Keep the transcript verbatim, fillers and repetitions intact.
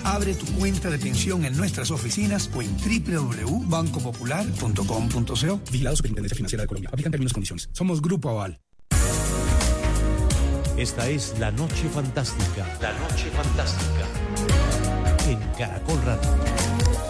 Abre tu cuenta de pensión en nuestras oficinas o en doble u doble u doble u punto banco popular punto com punto co. Vigilado Superintendencia Financiera de Colombia. Aplican términos y condiciones. Somos Grupo Aval. Esta es La Noche Fantástica. La Noche Fantástica. En Caracol Radio.